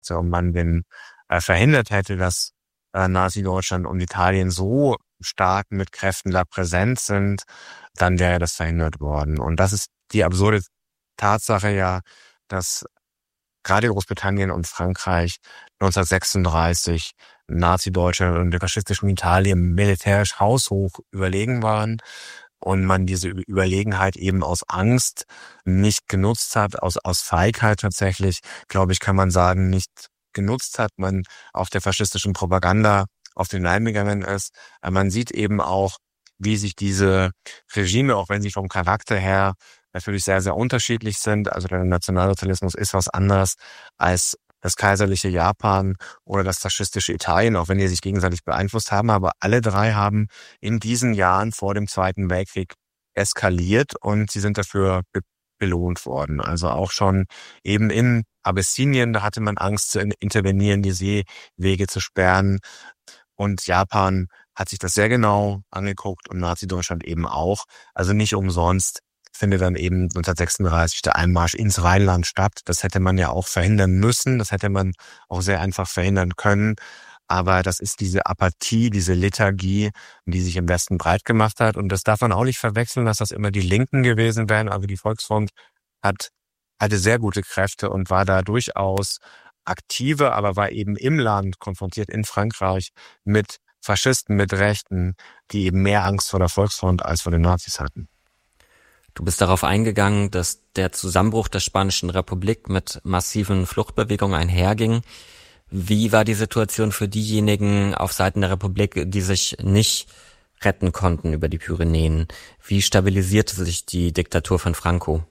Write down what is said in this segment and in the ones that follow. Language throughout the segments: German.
und man verhindert hätte, dass Nazi-Deutschland und Italien so stark mit Kräften da präsent sind, dann wäre das verhindert worden. Und das ist die absurde Tatsache ja, dass gerade Großbritannien und Frankreich 1936 Nazi-Deutschland und der faschistischen Italien militärisch haushoch überlegen waren und man diese Überlegenheit eben aus Angst nicht genutzt hat, aus Feigheit tatsächlich, glaube ich, kann man sagen, nicht genutzt hat, man auf der faschistischen Propaganda auf den Leim gegangen ist. Man sieht eben auch, wie sich diese Regime, auch wenn sie vom Charakter her natürlich sehr, sehr unterschiedlich sind. Also der Nationalsozialismus ist was anderes als das kaiserliche Japan oder das faschistische Italien, auch wenn die sich gegenseitig beeinflusst haben. Aber alle drei haben in diesen Jahren vor dem Zweiten Weltkrieg eskaliert und sie sind dafür belohnt worden. Also auch schon eben in Abessinien, da hatte man Angst zu intervenieren, die Seewege zu sperren. Und Japan hat sich das sehr genau angeguckt und Nazi-Deutschland eben auch. Also nicht umsonst findet dann eben 1936 der Einmarsch ins Rheinland statt. Das hätte man ja auch verhindern müssen. Das hätte man auch sehr einfach verhindern können. Aber das ist diese Apathie, diese Lethargie, die sich im Westen breit gemacht hat. Und das darf man auch nicht verwechseln, dass das immer die Linken gewesen wären. Also die Volksfront hatte sehr gute Kräfte und war da durchaus aktiver, aber war eben im Land konfrontiert in Frankreich mit Faschisten, mit Rechten, die eben mehr Angst vor der Volksfront als vor den Nazis hatten. Du bist darauf eingegangen, dass der Zusammenbruch der Spanischen Republik mit massiven Fluchtbewegungen einherging. Wie war die Situation für diejenigen auf Seiten der Republik, die sich nicht retten konnten über die Pyrenäen? Wie stabilisierte sich die Diktatur von Franco?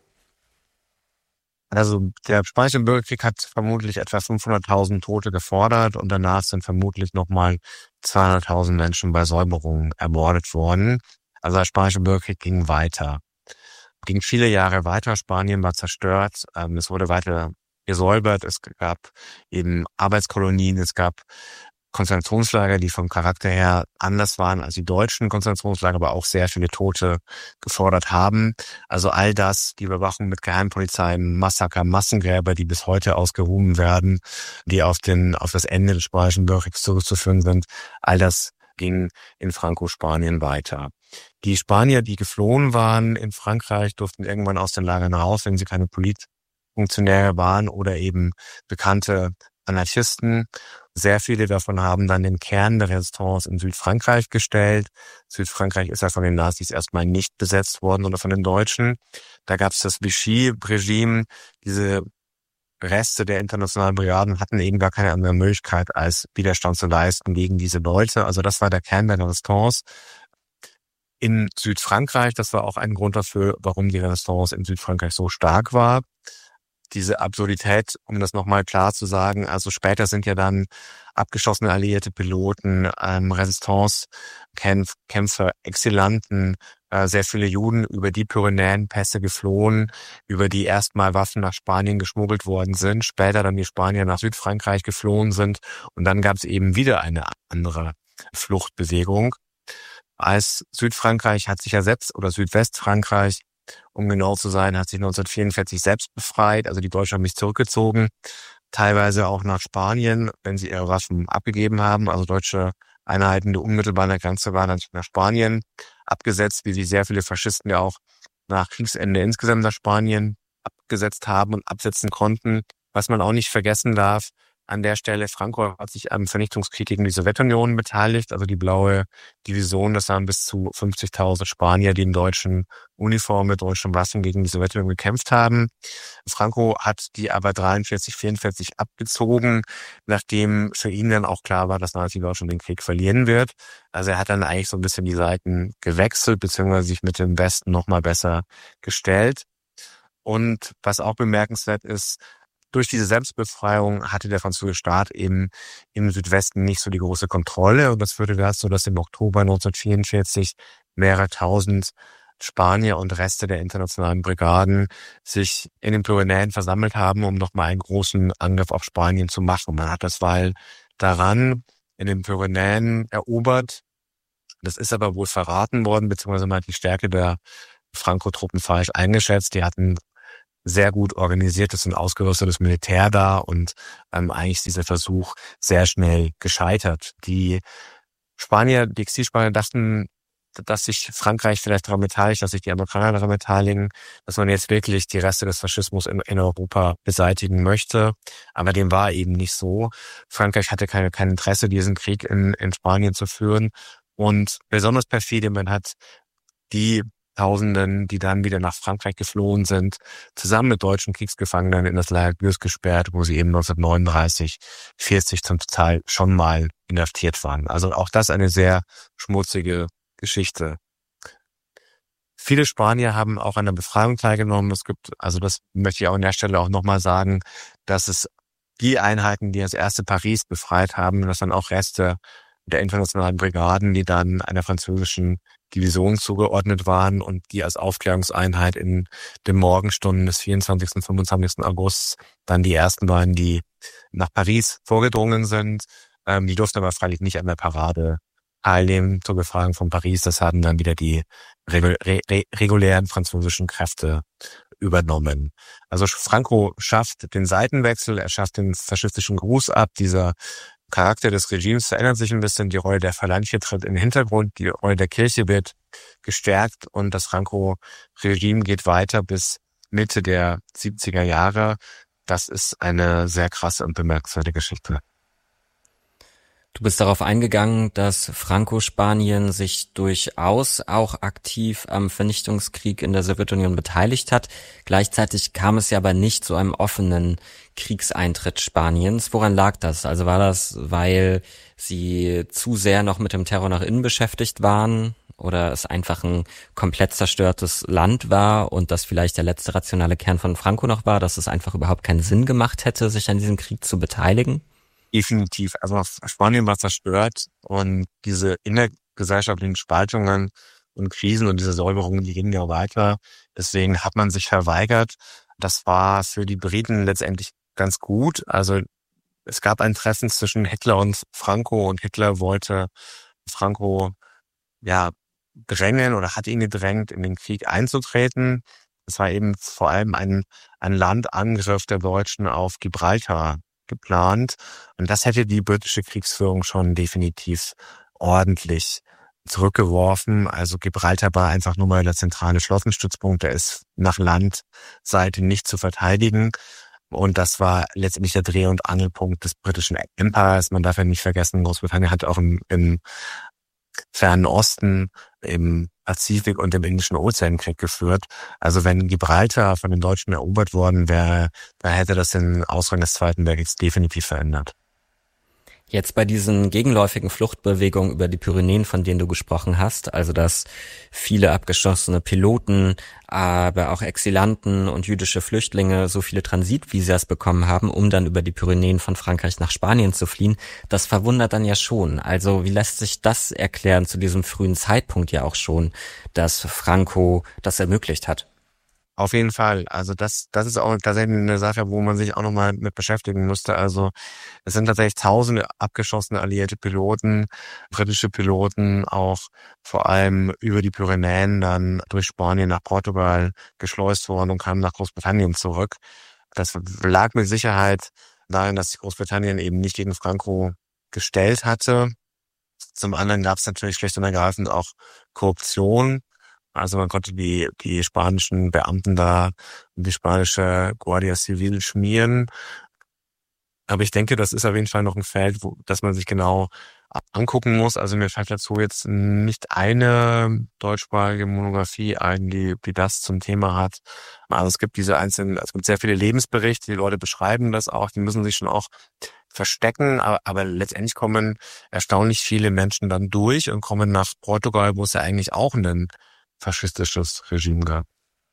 Also der Spanische Bürgerkrieg hat vermutlich etwa 500.000 Tote gefordert und danach sind vermutlich nochmal 200.000 Menschen bei Säuberungen ermordet worden. Also der Spanische Bürgerkrieg ging weiter. Ging viele Jahre weiter, Spanien war zerstört, es wurde weiter gesäubert, es gab eben Arbeitskolonien, es gab Konzentrationslager, die vom Charakter her anders waren als die deutschen Konzentrationslager, aber auch sehr viele Tote gefordert haben. Also all das, die Überwachung mit Geheimpolizei, Massaker, Massengräber, die bis heute ausgerufen werden, die auf das Ende des Spanischen Bürgerkriegs zurückzuführen sind, all das ging in Franco-Spanien weiter. Die Spanier, die geflohen waren in Frankreich, durften irgendwann aus den Lagern raus, wenn sie keine Politfunktionäre waren oder eben bekannte Anarchisten. Sehr viele davon haben dann den Kern der Resistance in Südfrankreich gestellt. Südfrankreich ist ja von den Nazis erstmal nicht besetzt worden oder von den Deutschen. Da gab es das Vichy-Regime. Diese Reste der internationalen Brigaden hatten eben gar keine andere Möglichkeit, als Widerstand zu leisten gegen diese Leute. Also das war der Kern der Resistance in Südfrankreich. Das war auch ein Grund dafür, warum die Resistance in Südfrankreich so stark war. Diese Absurdität, um das nochmal klar zu sagen, also später sind ja dann abgeschossene alliierte Piloten, Resistance-Kämpfer, Exilanten, sehr viele Juden über die Pyrenäenpässe geflohen, über die erstmal Waffen nach Spanien geschmuggelt worden sind, später dann die Spanier nach Südfrankreich geflohen sind und dann gab es eben wieder eine andere Fluchtbewegung. Als Südfrankreich hat sich ja selbst, oder Südwestfrankreich, um genau zu sein, hat sich 1944 selbst befreit, also die Deutschen haben sich zurückgezogen, teilweise auch nach Spanien, wenn sie ihre Waffen abgegeben haben, also deutsche Einheiten, die unmittelbar an der Grenze waren, hat sich nach Spanien abgesetzt, wie sich sehr viele Faschisten ja auch nach Kriegsende insgesamt nach Spanien abgesetzt haben und absetzen konnten. Was man auch nicht vergessen darf, an der Stelle, Franco hat sich am Vernichtungskrieg gegen die Sowjetunion beteiligt, also die blaue Division, das waren bis zu 50.000 Spanier, die in deutschen Uniformen mit deutschen Waffen gegen die Sowjetunion gekämpft haben. Franco hat die aber 43, 44 abgezogen, nachdem für ihn dann auch klar war, dass Nazi-Deutschland den Krieg verlieren wird. Also er hat dann eigentlich so ein bisschen die Seiten gewechselt, beziehungsweise sich mit dem Westen nochmal besser gestellt. Und was auch bemerkenswert ist, durch diese Selbstbefreiung hatte der französische Staat eben im Südwesten nicht so die große Kontrolle. Und das führte dazu, dass im Oktober 1944 mehrere tausend Spanier und Reste der internationalen Brigaden sich in den Pyrenäen versammelt haben, um nochmal einen großen Angriff auf Spanien zu machen. Man hat das Weil daran in den Pyrenäen erobert. Das ist aber wohl verraten worden, beziehungsweise man hat die Stärke der Franco-Truppen falsch eingeschätzt. Die hatten sehr gut organisiertes und ausgerüstetes Militär da und eigentlich ist dieser Versuch sehr schnell gescheitert. Die Exilspanier dachten, dass sich Frankreich vielleicht daran beteiligt, dass sich die Amerikaner daran beteiligen, dass man jetzt wirklich die Reste des Faschismus in Europa beseitigen möchte. Aber dem war eben nicht so. Frankreich hatte kein Interesse, diesen Krieg in Spanien zu führen. Und besonders perfide, man hat die Tausenden, die dann wieder nach Frankreich geflohen sind, zusammen mit deutschen Kriegsgefangenen in das Lager Gürs gesperrt, wo sie eben 1939, 40 zum Teil schon mal inhaftiert waren. Also auch das eine sehr schmutzige Geschichte. Viele Spanier haben auch an der Befreiung teilgenommen. Es gibt, also das möchte ich auch an der Stelle auch nochmal sagen, dass es die Einheiten, die als erste Paris befreit haben, das waren auch Reste der internationalen Brigaden, die dann einer französischen Division zugeordnet waren und die als Aufklärungseinheit in den Morgenstunden des 24. und 25. August dann die ersten waren, die nach Paris vorgedrungen sind. Die durften aber freilich nicht an der Parade teilnehmen zur Befreiung von Paris. Das haben dann wieder die regulären französischen Kräfte übernommen. Also Franco schafft den Seitenwechsel, er schafft den faschistischen Gruß ab. Dieser Charakter des Regimes verändert sich ein bisschen. Die Rolle der Falange tritt in den Hintergrund, die Rolle der Kirche wird gestärkt und das Franco-Regime geht weiter bis Mitte der 70er Jahre. Das ist eine sehr krasse und bemerkenswerte Geschichte. Du bist darauf eingegangen, dass Franco-Spanien sich durchaus auch aktiv am Vernichtungskrieg in der Sowjetunion beteiligt hat. Gleichzeitig kam es ja aber nicht zu einem offenen Kriegseintritt Spaniens. Woran lag das? Also war das, weil sie zu sehr noch mit dem Terror nach innen beschäftigt waren oder es einfach ein komplett zerstörtes Land war und das vielleicht der letzte rationale Kern von Franco noch war, dass es einfach überhaupt keinen Sinn gemacht hätte, sich an diesem Krieg zu beteiligen? Definitiv. Also Spanien war zerstört und diese innergesellschaftlichen Spaltungen und Krisen und diese Säuberungen, die gingen ja weiter. Deswegen hat man sich verweigert. Das war für die Briten letztendlich ganz gut. Also es gab ein Treffen zwischen Hitler und Franco und Hitler wollte Franco drängen oder hat ihn gedrängt, in den Krieg einzutreten. Es war eben vor allem ein Landangriff der Deutschen auf Gibraltar geplant. Und das hätte die britische Kriegsführung schon definitiv ordentlich zurückgeworfen. Also Gibraltar war einfach nur mal der zentrale Flottenstützpunkt. Der ist nach Landseite nicht zu verteidigen. Und das war letztendlich der Dreh- und Angelpunkt des britischen Empires. Man darf ja nicht vergessen, Großbritannien hat auch im Fernen Osten, im Pazifik und im Indischen Ozeankrieg geführt. Also wenn Gibraltar von den Deutschen erobert worden wäre, dann hätte das den Ausgang des Zweiten Weltkriegs definitiv verändert. Jetzt bei diesen gegenläufigen Fluchtbewegungen über die Pyrenäen, von denen du gesprochen hast, also dass viele abgeschossene Piloten, aber auch Exilanten und jüdische Flüchtlinge so viele Transitvisas bekommen haben, um dann über die Pyrenäen von Frankreich nach Spanien zu fliehen, das verwundert dann ja schon. Also wie lässt sich das erklären zu diesem frühen Zeitpunkt ja auch schon, dass Franco das ermöglicht hat? Auf jeden Fall. Also das ist auch tatsächlich eine Sache, wo man sich auch nochmal mit beschäftigen musste. Also es sind tatsächlich tausende abgeschossene alliierte Piloten, britische Piloten, auch vor allem über die Pyrenäen dann durch Spanien nach Portugal geschleust worden und kamen nach Großbritannien zurück. Das lag mit Sicherheit darin, dass sich Großbritannien eben nicht gegen Franco gestellt hatte. Zum anderen gab es natürlich schlicht und ergreifend auch Korruption. Also man konnte die spanischen Beamten da und die spanische Guardia Civil schmieren. Aber ich denke, das ist auf jeden Fall noch ein Feld, das man sich genau angucken muss. Also mir fällt dazu jetzt nicht eine deutschsprachige Monographie ein, die das zum Thema hat. Also es gibt es gibt sehr viele Lebensberichte, die Leute beschreiben das auch, die müssen sich schon auch verstecken, aber letztendlich kommen erstaunlich viele Menschen dann durch und kommen nach Portugal, wo es ja eigentlich auch ein faschistisches Regime gab.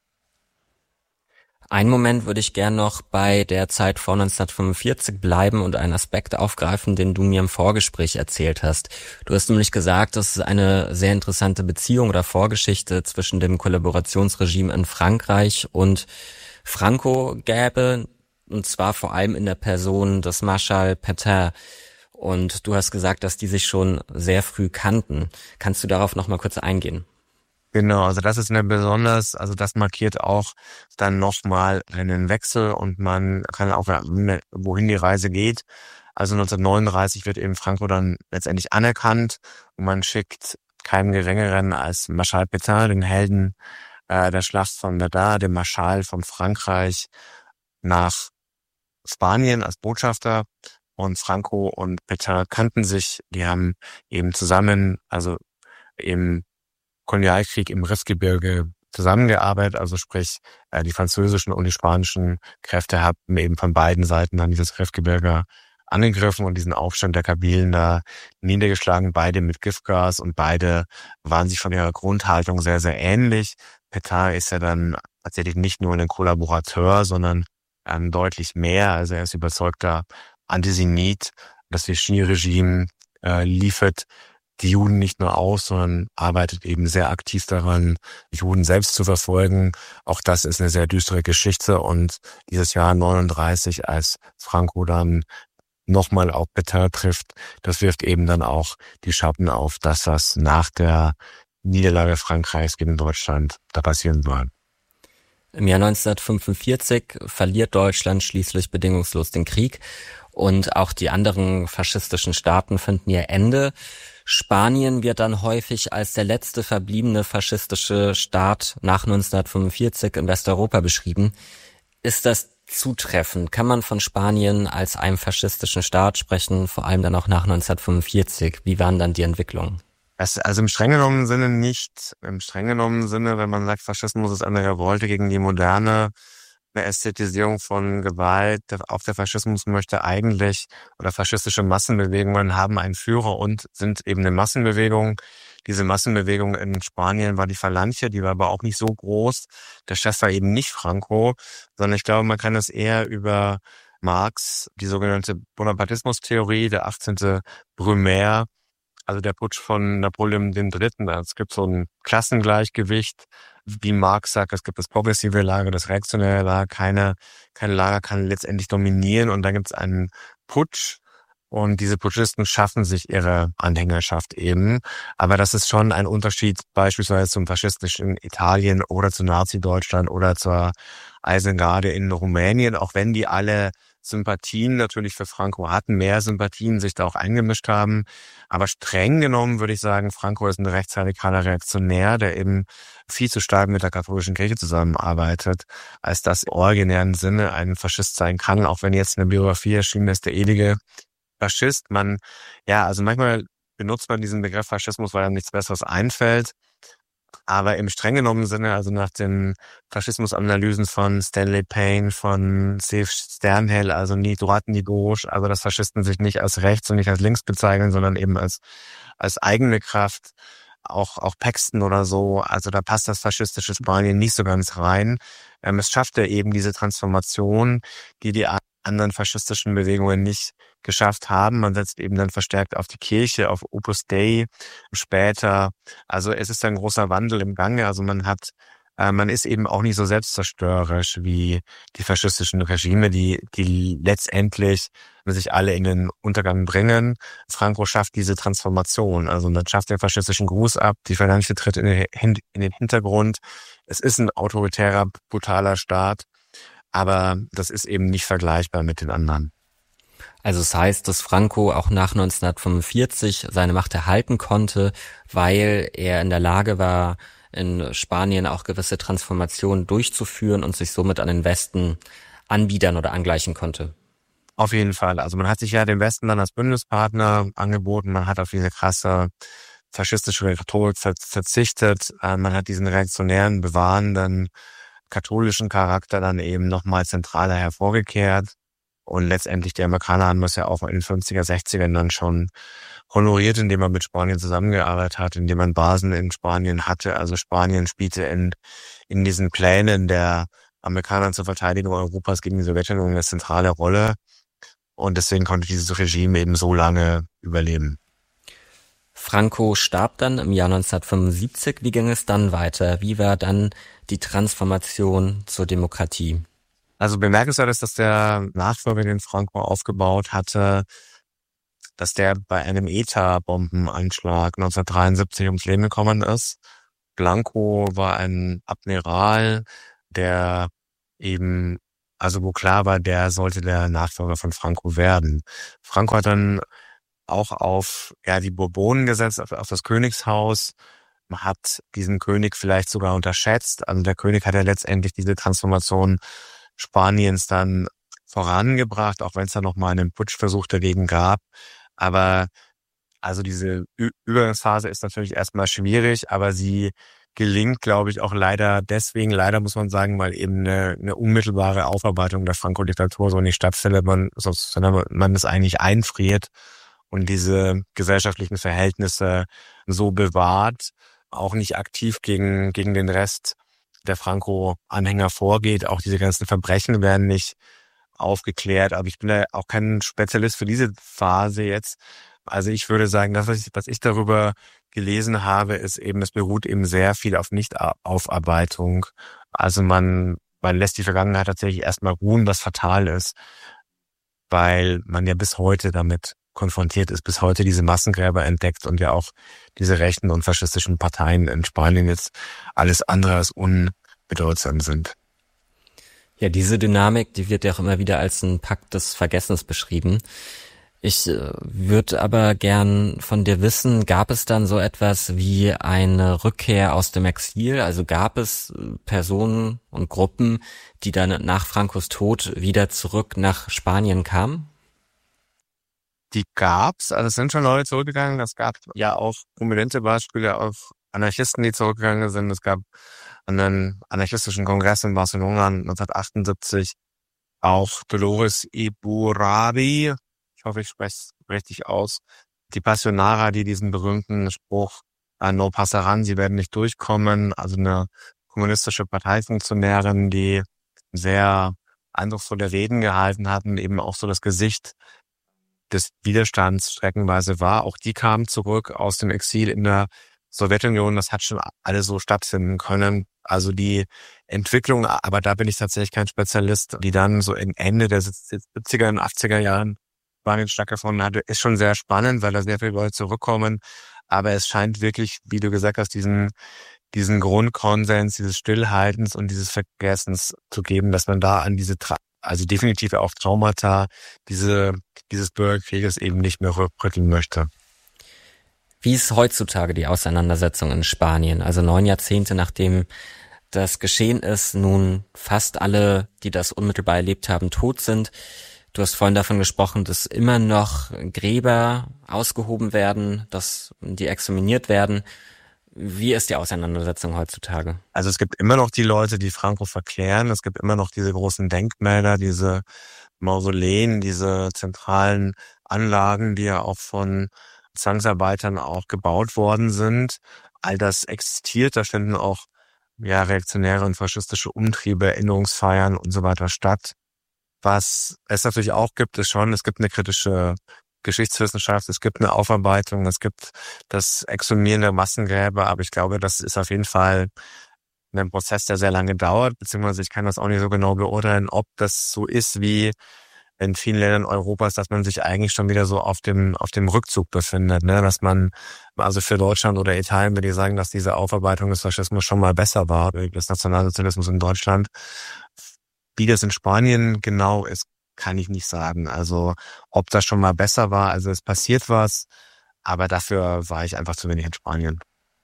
Einen Moment würde ich gern noch bei der Zeit vor 1945 bleiben und einen Aspekt aufgreifen, den du mir im Vorgespräch erzählt hast. Du hast nämlich gesagt, dass es eine sehr interessante Beziehung oder Vorgeschichte zwischen dem Kollaborationsregime in Frankreich und Franco gäbe, und zwar vor allem in der Person des Marschall Pétain. Und du hast gesagt, dass die sich schon sehr früh kannten. Kannst du darauf noch mal kurz eingehen? Genau, also das ist also das markiert auch dann nochmal einen Wechsel und man kann auch, wohin die Reise geht. Also 1939 wird eben Franco dann letztendlich anerkannt und man schickt keinem Geringeren als Marschall Pétain, den Helden der Schlacht von Verdun, den Marschall von Frankreich, nach Spanien als Botschafter. Und Franco und Pétain kannten sich, die haben eben zusammen, also im Kolonialkrieg im Rifgebirge zusammengearbeitet, also sprich die französischen und die spanischen Kräfte haben eben von beiden Seiten dann dieses Rifgebirge angegriffen und diesen Aufstand der Kabylen da niedergeschlagen, beide mit Giftgas und beide waren sich von ihrer Grundhaltung sehr, sehr ähnlich. Pétain ist ja dann tatsächlich nicht nur ein Kollaborateur, sondern deutlich mehr, also er ist überzeugter Antisemit. Das Vichy-Regime liefert die Juden nicht nur aus, sondern arbeitet eben sehr aktiv daran, Juden selbst zu verfolgen. Auch das ist eine sehr düstere Geschichte und dieses Jahr 39, als Franco dann nochmal auf Pétain trifft, das wirft eben dann auch die Schatten auf, dass das nach der Niederlage Frankreichs gegen Deutschland da passieren soll. Im Jahr 1945 verliert Deutschland schließlich bedingungslos den Krieg und auch die anderen faschistischen Staaten finden ihr Ende. Spanien wird dann häufig als der letzte verbliebene faschistische Staat nach 1945 in Westeuropa beschrieben. Ist das zutreffend? Kann man von Spanien als einem faschistischen Staat sprechen, vor allem dann auch nach 1945? Wie waren dann die Entwicklungen? Also im streng genommen Sinne nicht. Im streng genommen Sinne, wenn man sagt, Faschismus ist eine Revolte gegen die Moderne, eine Ästhetisierung von Gewalt. Auch der Faschismus möchte eigentlich, oder faschistische Massenbewegungen haben einen Führer und sind eben eine Massenbewegung. Diese Massenbewegung in Spanien war die Falange, die war aber auch nicht so groß. Der Chef war eben nicht Franco, sondern ich glaube, man kann es eher über Marx, die sogenannte Bonapartismus-Theorie, der 18. Brumaire, also der Putsch von Napoleon III. Es gibt so ein Klassengleichgewicht, wie Marx sagt, es gibt das progressive Lager, das reaktionäre Lager, kein Lager kann letztendlich dominieren und dann gibt es einen Putsch und diese Putschisten schaffen sich ihre Anhängerschaft eben. Aber das ist schon ein Unterschied beispielsweise zum faschistischen Italien oder zu Nazi-Deutschland oder zur Eisengarde in Rumänien, auch wenn die alle Sympathien natürlich für Franco hatten, mehr Sympathien sich da auch eingemischt haben. Aber streng genommen würde ich sagen, Franco ist ein rechtsradikaler Reaktionär, der eben viel zu stark mit der katholischen Kirche zusammenarbeitet, als das im originären Sinne ein Faschist sein kann, auch wenn jetzt in der Biografie erschienen ist, der ewige Faschist. Also manchmal benutzt man diesen Begriff Faschismus, weil einem nichts Besseres einfällt. Aber im streng genommen Sinne, also nach den Faschismusanalysen von Stanley Payne, von Seif Sternhell, also nie droite ni gauche, also dass Faschisten sich nicht als rechts und nicht als links bezeichnen, sondern eben als eigene Kraft, auch Paxton oder so, also da passt das faschistische Spanien nicht so ganz rein. Es schafft ja eben diese Transformation, die anderen faschistischen Bewegungen nicht geschafft haben. Man setzt eben dann verstärkt auf die Kirche, auf Opus Dei später. Also es ist ein großer Wandel im Gange. Also man ist eben auch nicht so selbstzerstörerisch wie die faschistischen Regime, die letztendlich sich alle in den Untergang bringen. Franco schafft diese Transformation. Also dann schafft den faschistischen Gruß ab, die Falange tritt in den Hintergrund. Es ist ein autoritärer, brutaler Staat. Aber das ist eben nicht vergleichbar mit den anderen. Also es heißt, dass Franco auch nach 1945 seine Macht erhalten konnte, weil er in der Lage war, in Spanien auch gewisse Transformationen durchzuführen und sich somit an den Westen anbiedern oder angleichen konnte. Auf jeden Fall. Also man hat sich ja dem Westen dann als Bündnispartner angeboten. Man hat auf diese krasse faschistische Rhetorik verzichtet. Man hat diesen reaktionären, bewahrenden katholischen Charakter dann eben nochmal zentraler hervorgekehrt. Und letztendlich die Amerikaner haben das ja auch in den 50er, 60ern dann schon honoriert, indem man mit Spanien zusammengearbeitet hat, indem man Basen in Spanien hatte. Also Spanien spielte in diesen Plänen der Amerikaner zur Verteidigung Europas gegen die Sowjetunion eine zentrale Rolle. Und deswegen konnte dieses Regime eben so lange überleben. Franco starb dann im Jahr 1975. Wie ging es dann weiter? Wie war dann die Transformation zur Demokratie? Also bemerkenswert ist, dass der Nachfolger, den Franco aufgebaut hatte, dass der bei einem ETA-Bombenanschlag 1973 ums Leben gekommen ist. Blanco war ein Admiral, der eben, also wo klar war, der sollte der Nachfolger von Franco werden. Franco hat dann auch auf die Bourbonen gesetzt, auf das Königshaus. Man hat diesen König vielleicht sogar unterschätzt. Also der König hat ja letztendlich diese Transformation Spaniens dann vorangebracht, auch wenn es da noch mal einen Putschversuch dagegen gab. Aber also diese Übergangsphase ist natürlich erstmal schwierig, aber sie gelingt, glaube ich, auch leider muss man sagen, weil eben eine unmittelbare Aufarbeitung der Franco-Diktatur so nicht stattfindet, sondern man es eigentlich einfriert und diese gesellschaftlichen Verhältnisse so bewahrt, auch nicht aktiv gegen den Rest der Franco-Anhänger vorgeht. Auch diese ganzen Verbrechen werden nicht aufgeklärt. Aber ich bin da auch kein Spezialist für diese Phase jetzt. Also ich würde sagen, das, was ich darüber gelesen habe, ist eben, es beruht eben sehr viel auf Nichtaufarbeitung. Also man lässt die Vergangenheit tatsächlich erstmal ruhen, was fatal ist, weil man ja bis heute damit konfrontiert ist, bis heute diese Massengräber entdeckt und ja auch diese rechten und faschistischen Parteien in Spanien jetzt alles andere als unbedeutsam sind. Ja, diese Dynamik, die wird ja auch immer wieder als ein Pakt des Vergessens beschrieben. Ich würde aber gern von dir wissen, gab es dann so etwas wie eine Rückkehr aus dem Exil? Also gab es Personen und Gruppen, die dann nach Francos Tod wieder zurück nach Spanien kamen? Die gab's, also es sind schon Leute zurückgegangen. Es gab ja auch prominente Beispiele auf Anarchisten, die zurückgegangen sind. Es gab einen anarchistischen Kongress in Barcelona 1978 auch Dolores Iburabi, ich hoffe, ich spreche es richtig aus, die Passionara, die diesen berühmten Spruch No pasarán, sie werden nicht durchkommen, also eine kommunistische Parteifunktionärin, die sehr eindrucksvolle Reden gehalten hat und eben auch so das Gesicht des Widerstands streckenweise war. Auch die kamen zurück aus dem Exil in der Sowjetunion. Das hat schon alles so stattfinden können. Also die Entwicklung, aber da bin ich tatsächlich kein Spezialist, die dann so im Ende der 70er und 80er Jahren Spanien stattgefunden hatte, ist schon sehr spannend, weil da sehr viele Leute zurückkommen. Aber es scheint wirklich, wie du gesagt hast, diesen Grundkonsens, dieses Stillhaltens und dieses Vergessens zu geben, dass man da an diese, also definitiv auch Traumata dieses Bürgerkrieges eben nicht mehr rütteln möchte. Wie ist heutzutage die Auseinandersetzung in Spanien? Also 9 Jahrzehnte nachdem das geschehen ist, nun fast alle, die das unmittelbar erlebt haben, tot sind. Du hast vorhin davon gesprochen, dass immer noch Gräber ausgehoben werden, dass die exhumiert werden. Wie ist die Auseinandersetzung heutzutage? Also es gibt immer noch die Leute, die Franco verklären. Es gibt immer noch diese großen Denkmäler, diese Mausoleen, diese zentralen Anlagen, die ja auch von Zwangsarbeitern auch gebaut worden sind. All das existiert. Da finden auch reaktionäre und faschistische Umtriebe, Erinnerungsfeiern und so weiter statt. Was es natürlich auch gibt, es gibt eine kritische Geschichtswissenschaft, es gibt eine Aufarbeitung, es gibt das Exhumieren der Massengräber, aber ich glaube, das ist auf jeden Fall ein Prozess, der sehr lange dauert, beziehungsweise ich kann das auch nicht so genau beurteilen, ob das so ist wie in vielen Ländern Europas, dass man sich eigentlich schon wieder so auf dem Rückzug befindet, ne? Dass man, also für Deutschland oder Italien würde ich sagen, dass diese Aufarbeitung des Faschismus schon mal besser war, des Nationalsozialismus in Deutschland. Wie das in Spanien genau ist, kann ich nicht sagen. Also ob das schon mal besser war, also es passiert was, aber dafür war ich einfach zu wenig in Spanien.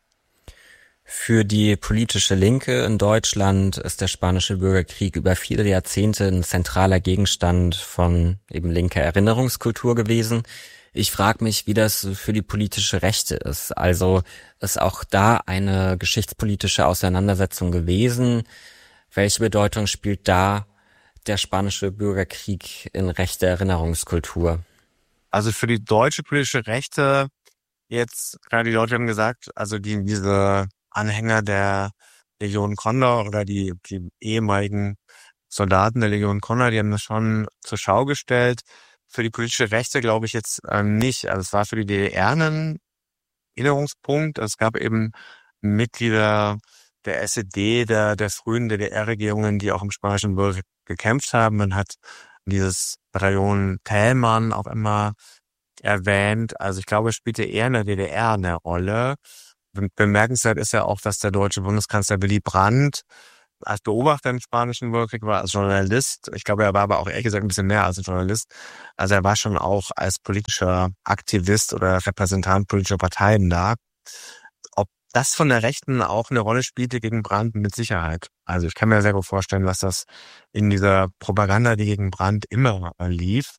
Für die politische Linke in Deutschland ist der spanische Bürgerkrieg über viele Jahrzehnte ein zentraler Gegenstand von eben linker Erinnerungskultur gewesen. Ich frage mich, wie das für die politische Rechte ist. Also ist auch da eine geschichtspolitische Auseinandersetzung gewesen? Welche Bedeutung spielt da der spanische Bürgerkrieg in rechter Erinnerungskultur? Also für die deutsche politische Rechte jetzt, gerade die Leute haben gesagt, also diese Anhänger der Legion Condor oder die ehemaligen Soldaten der Legion Condor, die haben das schon zur Schau gestellt. Für die politische Rechte glaube ich jetzt nicht. Also es war für die DDR ein Erinnerungspunkt. Es gab eben Mitglieder der SED, der frühen DDR-Regierungen, die auch im spanischen Bürgerkrieg gekämpft haben. Man hat dieses Bataillon Thälmann auch immer erwähnt. Also ich glaube, es spielte eher in der DDR eine Rolle. Bemerkenswert ist ja auch, dass der deutsche Bundeskanzler Willy Brandt als Beobachter im Spanischen Bürgerkrieg war, als Journalist. Ich glaube, er war aber auch ehrlich gesagt ein bisschen mehr als ein Journalist. Also er war schon auch als politischer Aktivist oder Repräsentant politischer Parteien da. Ob das von der Rechten auch eine Rolle spielte gegen Brandt, mit Sicherheit. Also ich kann mir sehr gut vorstellen, was das in dieser Propaganda, die gegen Brandt immer lief,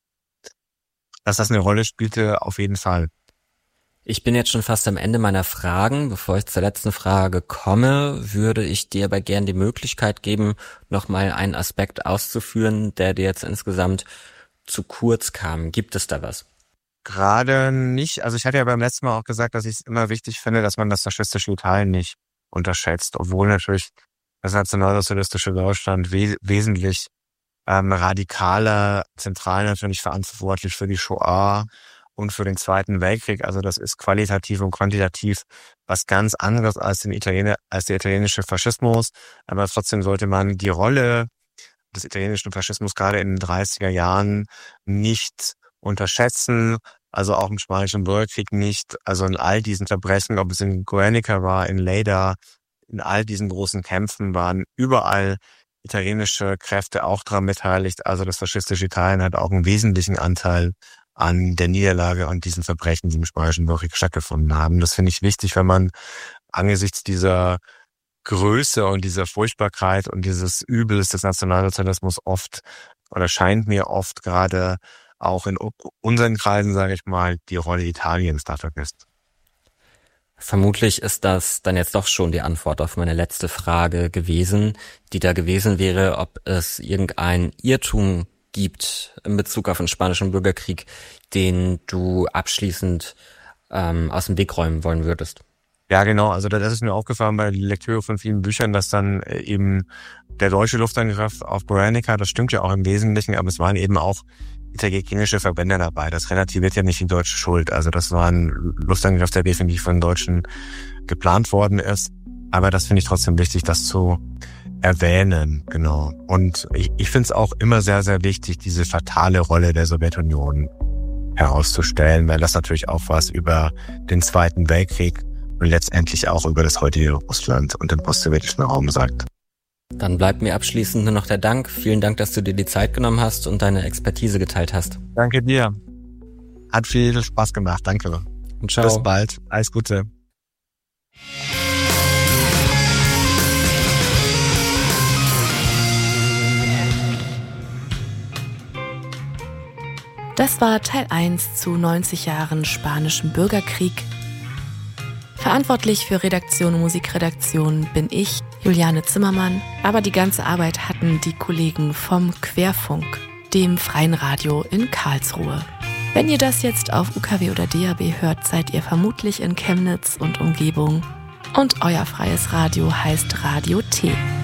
dass das eine Rolle spielte, auf jeden Fall. Ich bin jetzt schon fast am Ende meiner Fragen. Bevor ich zur letzten Frage komme, würde ich dir aber gern die Möglichkeit geben, nochmal einen Aspekt auszuführen, der dir jetzt insgesamt zu kurz kam. Gibt es da was? Gerade nicht. Also ich hatte ja beim letzten Mal auch gesagt, dass ich es immer wichtig finde, dass man das faschistische Italien nicht unterschätzt, obwohl natürlich das nationalsozialistische Deutschland wesentlich radikaler, zentral natürlich verantwortlich für die Shoah und für den Zweiten Weltkrieg. Also das ist qualitativ und quantitativ was ganz anderes als der italienische Faschismus. Aber trotzdem sollte man die Rolle des italienischen Faschismus gerade in den 30er Jahren nicht unterschätzen. Also auch im Spanischen Bürgerkrieg nicht. Also in all diesen Verbrechen, ob es in Guernica war, in Lleida, in all diesen großen Kämpfen waren überall italienische Kräfte auch daran beteiligt. Also das faschistische Italien hat auch einen wesentlichen Anteil an der Niederlage und diesen Verbrechen, die im Spanischen Bürgerkrieg stattgefunden haben. Das finde ich wichtig, wenn man angesichts dieser Größe und dieser Furchtbarkeit und dieses Übels des Nationalsozialismus oft oder scheint mir oft gerade auch in unseren Kreisen, sage ich mal, die Rolle Italiens da vergisst. Vermutlich ist das dann jetzt doch schon die Antwort auf meine letzte Frage gewesen, die da gewesen wäre, ob es irgendein Irrtum gibt in Bezug auf den Spanischen Bürgerkrieg, den du abschließend aus dem Weg räumen wollen würdest. Ja, genau. Also das ist mir aufgefallen bei der Lektüre von vielen Büchern, dass dann eben der deutsche Luftangriff auf Guernica, das stimmt ja auch im Wesentlichen, aber es waren eben auch italienische Verbände dabei. Das relativiert ja nicht die deutsche Schuld. Also das war ein Luftangriff, der definitiv von den Deutschen geplant worden ist. Aber das finde ich trotzdem wichtig, das zu erwähnen, genau. Und ich finde es auch immer sehr, sehr wichtig, diese fatale Rolle der Sowjetunion herauszustellen, weil das natürlich auch was über den Zweiten Weltkrieg und letztendlich auch über das heutige Russland und den postsowjetischen Raum sagt. Dann bleibt mir abschließend nur noch der Dank. Vielen Dank, dass du dir die Zeit genommen hast und deine Expertise geteilt hast. Danke dir. Hat viel Spaß gemacht. Danke. Und ciao. Bis bald. Alles Gute. Das war Teil 1 zu 90 Jahren Spanischen Bürgerkrieg. Verantwortlich für Redaktion und Musikredaktion bin ich, Juliane Zimmermann, aber die ganze Arbeit hatten die Kollegen vom Querfunk, dem freien Radio in Karlsruhe. Wenn ihr das jetzt auf UKW oder DAB hört, seid ihr vermutlich in Chemnitz und Umgebung. Und euer freies Radio heißt Radio T.